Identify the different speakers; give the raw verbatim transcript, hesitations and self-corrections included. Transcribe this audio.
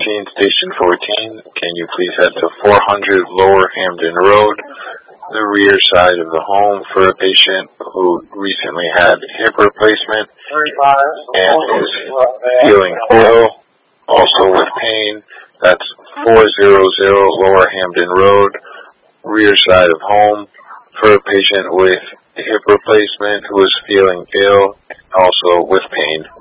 Speaker 1: fourteen, Station fourteen. Can you please head to four hundred Lower Hamden Road, the rear side of the home, for a patient who recently had hip replacement and is feeling ill, also with pain. That's four hundred Lower Hamden Road, rear side of home, for a patient with hip replacement who is feeling ill, also with pain.